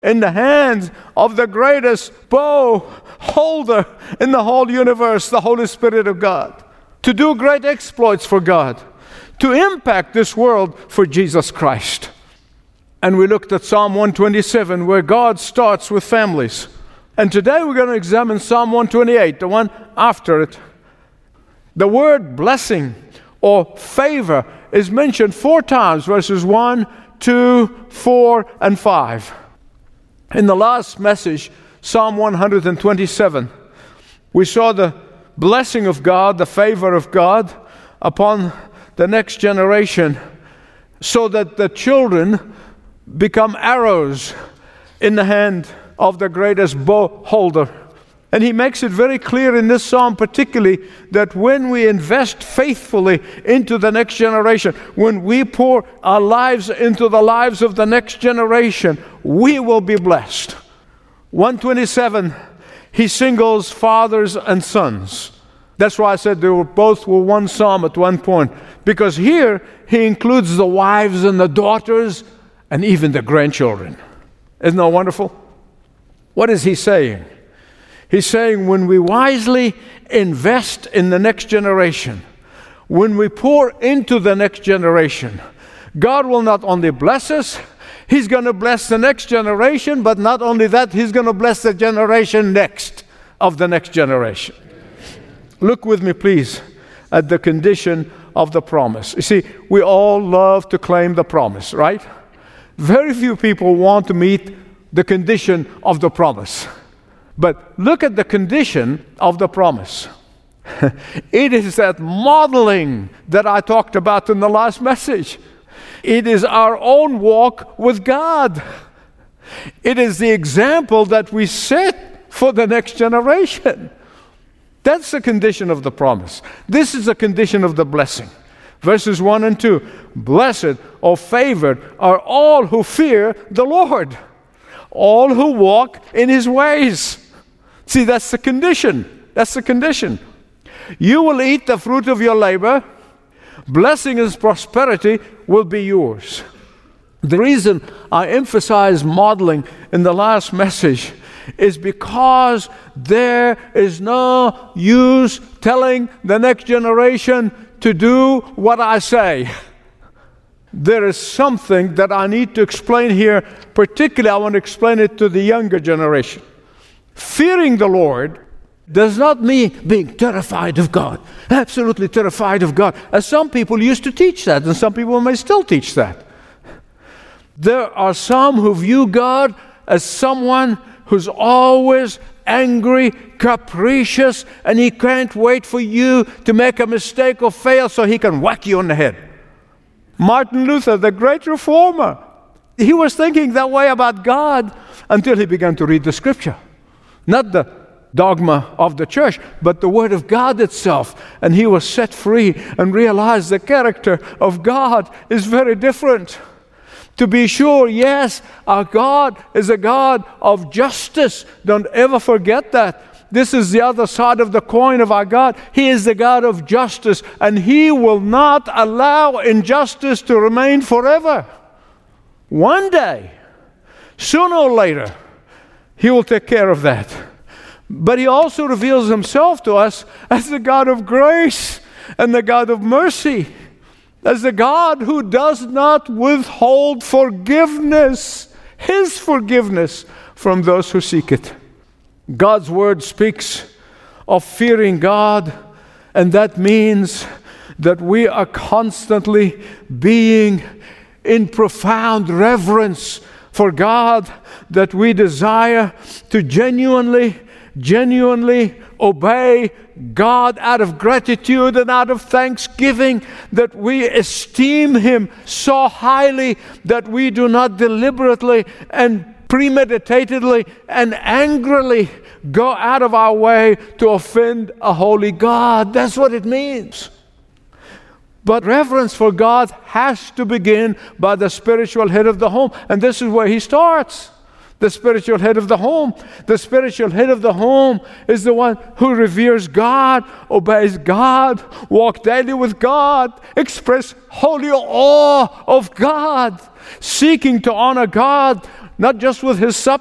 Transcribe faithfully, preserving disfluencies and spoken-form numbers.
in the hands of the greatest bow holder in the whole universe, the Holy Spirit of God, to do great exploits for God, to impact this world for Jesus Christ. And we looked at Psalm one twenty-seven, where God starts with families. And today we're going to examine Psalm one twenty-eight, the one after it. The word blessing or favor is mentioned four times, verses one, two, four, and five. In the last message, Psalm one twenty-seven, we saw the blessing of God, the favor of God upon the next generation, so that the children become arrows in the hand of the greatest bow holder. And he makes it very clear in this psalm particularly that when we invest faithfully into the next generation, when we pour our lives into the lives of the next generation, we will be blessed. one twenty-seven, he singles fathers and sons. That's why I said they were both were one psalm at one point, because here he includes the wives and the daughters and even the grandchildren. Isn't that wonderful? What is he saying? He's saying when we wisely invest in the next generation, when we pour into the next generation, God will not only bless us, He's going to bless the next generation, but not only that, He's going to bless the generation next of the next generation. Look with me, please, at the condition of the promise. You see, we all love to claim the promise, right? Very few people want to meet the condition of the promise. But look at the condition of the promise. It is that modeling that I talked about in the last message. It is our own walk with God. It is the example that we set for the next generation. That's the condition of the promise. This is the condition of the blessing. Verses one and two. Blessed or favored are all who fear the Lord, all who walk in His ways. See, that's the condition. That's the condition. You will eat the fruit of your labor. Blessing and prosperity will be yours. The reason I emphasize modeling in the last message is because there is no use telling the next generation to do what I say. There is something that I need to explain here. Particularly, I want to explain it to the younger generation. Fearing the Lord does not mean being terrified of God, absolutely terrified of God, as some people used to teach that, and some people may still teach that. There are some who view God as someone who's always angry, capricious, and He can't wait for you to make a mistake or fail so He can whack you on the head. Martin Luther, the great reformer, he was thinking that way about God until he began to read the Scripture. Not the dogma of the church, but the Word of God itself. And he was set free and realized the character of God is very different. To be sure, yes, our God is a God of justice. Don't ever forget that. This is the other side of the coin of our God. He is the God of justice, and He will not allow injustice to remain forever. One day, sooner or later, He will take care of that. But He also reveals Himself to us as the God of grace and the God of mercy, as the God who does not withhold forgiveness, His forgiveness, from those who seek it. God's Word speaks of fearing God, and that means that we are constantly being in profound reverence for God, that we desire to genuinely, genuinely obey God out of gratitude and out of thanksgiving, that we esteem Him so highly that we do not deliberately and premeditatedly and angrily go out of our way to offend a holy God. That's what it means. But reverence for God has to begin by the spiritual head of the home. And this is where he starts. The spiritual head of the home. The spiritual head of the home is the one who reveres God, obeys God, walks daily with God, express holy awe of God, seeking to honor God not just with his